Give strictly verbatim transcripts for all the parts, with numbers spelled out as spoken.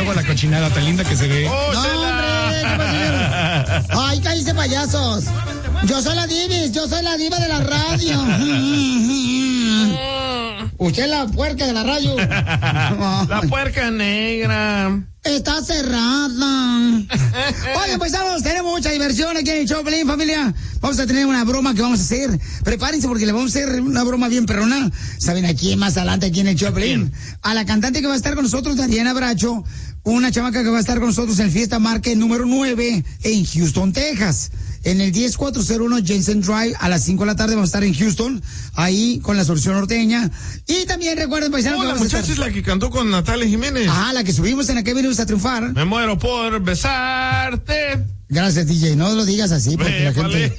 luego la cochinada tan linda que se ve. ¡Oh, no, hombre, ¿qué pasa? Ay, cállese, payasos. Yo soy la divis, yo soy la diva de la radio. Usted es la puerca de la radio. La puerca negra. Está cerrada. Oye, pues vamos, tenemos mucha diversión aquí en el show, Pelín, familia. Vamos a tener una broma que vamos a hacer. Prepárense porque le vamos a hacer una broma bien perrona. ¿Saben a quién más adelante aquí en el show, Pelín? A la cantante que va a estar con nosotros, Dariana Bracho. Una chamaca que va a estar con nosotros en Fiesta Market número nueve en Houston, Texas. En el diez cuatro cero uno Jensen Drive a las cinco de la tarde vamos a estar en Houston, ahí con la Solución Norteña. Y también recuerden, paisanos, oh, que la vamos muchacha a estar... es la que cantó con Natalia Jiménez. Ah, la que subimos en la que venimos a triunfar. Me muero por besarte. Gracias, D J. No lo digas así porque Me la gente...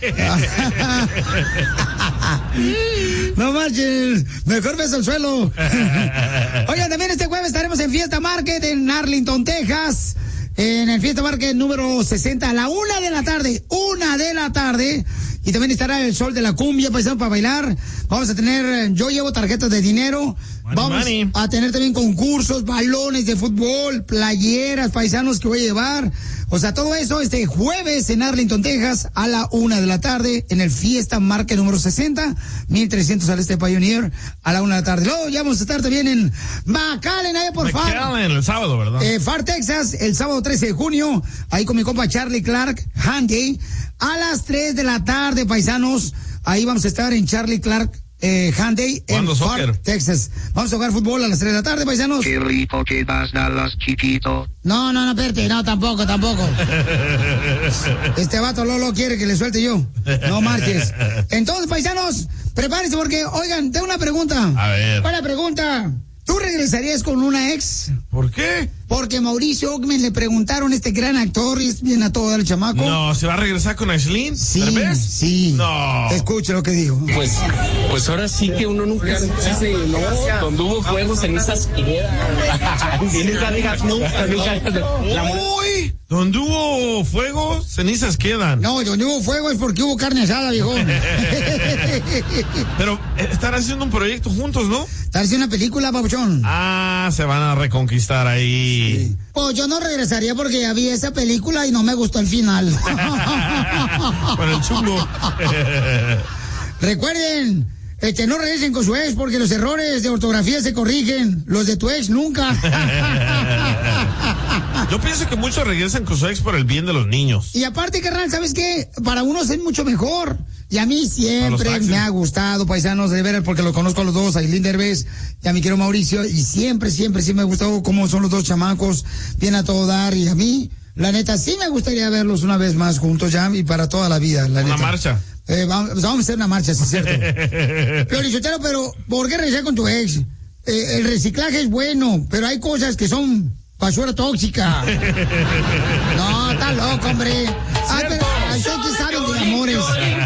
No marches. Mejor beso al suelo. Oigan, también este jueves estaremos en Fiesta Market en Arlington, Texas. En el Fiesta Market número sesenta a la una de la tarde. Una de la tarde. Y también estará el Sol de la Cumbia, paisano, para bailar. Vamos a tener, yo llevo tarjetas de dinero. Money, Vamos money. a tener también concursos, balones de fútbol, playeras, paisanos que voy a llevar. O sea, todo eso este jueves en Arlington, Texas, a la una de la tarde, en el Fiesta Market número sesenta, mil trescientos al este Pioneer, a la una de la tarde. Luego ya vamos a estar también en McAllen, ahí por Far. McAllen, el sábado, ¿verdad? Eh, Far, Texas, el sábado trece de junio, ahí con mi compa Charlie Clark, Handy, a las tres de la tarde, paisanos. Ahí vamos a estar en Charlie Clark, eh, Handy, en Far, Texas. Vamos a jugar fútbol a las tres de la tarde, paisanos. Qué rico quedas, Dallas, chiquito. No, no, no, espérate, no, tampoco, tampoco. Este vato Lolo quiere que le suelte yo. No marches. Entonces, paisanos, prepárense porque, oigan, tengo una pregunta. A ver. ¿Cuál es la pregunta? ¿Tú regresarías con una ex? ¿Por qué? Porque Mauricio Ockman le preguntaron a este gran actor y es bien a todo el chamaco. No, ¿se va a regresar con Aislinn? Sí, ¿Derbez? sí. No. Escuche lo que dijo. Pues, pues ahora sí que uno nunca se dice, no, donde hubo fuego, cenizas quedan. Nunca digas nunca, nunca. Uy, donde hubo fuego, cenizas quedan. No, donde hubo fuego es porque hubo carne asada, viejo. Pero están haciendo un proyecto juntos, ¿no? Están haciendo una película, papuchón. Ah, se van a reconquistar ahí. Sí. Pues yo no regresaría porque ya vi esa película y no me gustó el final. Con el chumbo. Recuerden, este, no regresen con su ex porque los errores de ortografía se corrigen. Los de tu ex nunca. Yo pienso que muchos regresan con su ex por el bien de los niños. Y aparte, carnal, ¿sabes qué? Para unos es mucho mejor. Y a mí siempre me ha gustado, paisanos, de veras, porque lo conozco a los dos, a Aislinn Derbez y a mi querido Mauricio, y siempre, siempre, sí me ha gustado cómo son los dos chamacos, bien a todo dar, y a mí, la neta, sí me gustaría verlos una vez más juntos ya, y para toda la vida, la una neta. Una marcha. Eh, vamos, vamos a hacer una marcha, sí es cierto. Pero, Lichotero, pero, ¿por qué regresar con tu ex? Eh, el reciclaje es bueno, pero hay cosas que son basura tóxica. No, está loco, hombre. Ah, pero, hay que saben de amores.